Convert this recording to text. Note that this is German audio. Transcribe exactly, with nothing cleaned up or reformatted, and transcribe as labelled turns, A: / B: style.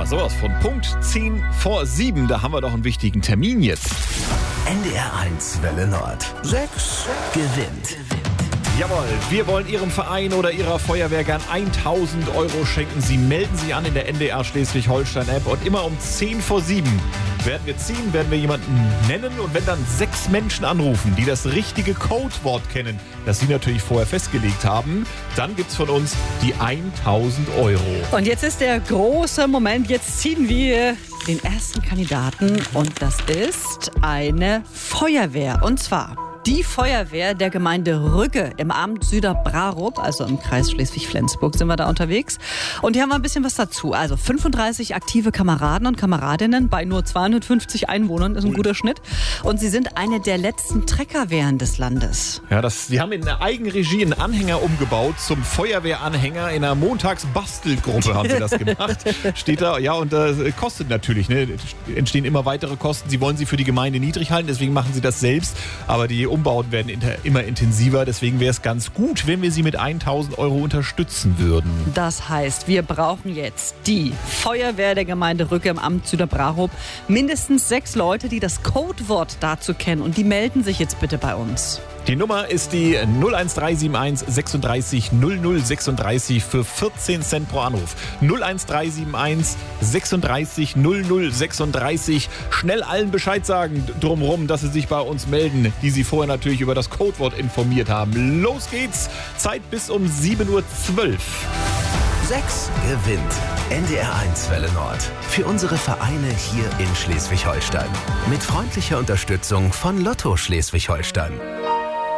A: sowas von Punkt zehn vor sieben. Da haben wir doch einen wichtigen Termin jetzt.
B: N D R eins Welle Nord. Sechs gewinnt.
A: Jawohl, wir wollen Ihrem Verein oder Ihrer Feuerwehr gern tausend Euro schenken. Sie melden sich an in der N D R Schleswig-Holstein-App und immer um zehn vor sieben werden wir ziehen, werden wir jemanden nennen und wenn dann sechs Menschen anrufen, die das richtige Codewort kennen, das Sie natürlich vorher festgelegt haben, dann gibt's von uns die tausend Euro.
C: Und jetzt ist der große Moment, jetzt ziehen wir den ersten Kandidaten und das ist eine Feuerwehr und zwar die Feuerwehr der Gemeinde Rügge im Amt Süderbrarup, also im Kreis Schleswig-Flensburg sind wir da unterwegs. Und hier haben wir ein bisschen was dazu. Also fünfunddreißig aktive Kameraden und Kameradinnen bei nur zweihundertfünfzig Einwohnern, ist ein guter Schnitt. Und sie sind eine der letzten Treckerwehren des Landes.
A: Ja, das, die haben in der Eigenregie einen Anhänger umgebaut zum Feuerwehranhänger. In einer Montagsbastelgruppe haben sie das gemacht. Steht da, ja, und das äh, kostet natürlich, ne? Entstehen immer weitere Kosten. Sie wollen sie für die Gemeinde niedrig halten, deswegen machen sie das selbst. Aber die Umbauten werden immer intensiver. Deswegen wäre es ganz gut, wenn wir Sie mit tausend Euro unterstützen würden.
C: Das heißt, wir brauchen jetzt die Feuerwehr der Gemeinde Rügge im Amt Süderbrarup. Mindestens sechs Leute, die das Codewort dazu kennen. Und die melden sich jetzt bitte bei uns.
A: Die Nummer ist die null eins drei sieben eins sechsunddreißig null null sechsunddreißig für vierzehn Cent pro Anruf. null eins drei sieben eins sechsunddreißig null null sechsunddreißig. Schnell allen Bescheid sagen drumherum, dass sie sich bei uns melden, die sie vorher natürlich über das Codewort informiert haben. Los geht's! Zeit bis um sieben Uhr zwölf.
B: Sechs gewinnt. N D R eins Welle Nord. Für unsere Vereine hier in Schleswig-Holstein. Mit freundlicher Unterstützung von Lotto Schleswig-Holstein.